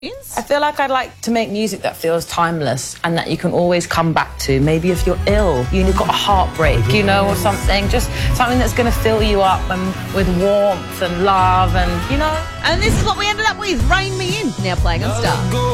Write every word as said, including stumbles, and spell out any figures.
I feel like I'd like to make music that feels timeless and that you can always come back to. Maybe if you're ill, you've got a heartbreak, you know, or something. Just something that's going to fill you up and with warmth and love and, you know. And this is what we ended up with, Rain Me In, now playing on Star.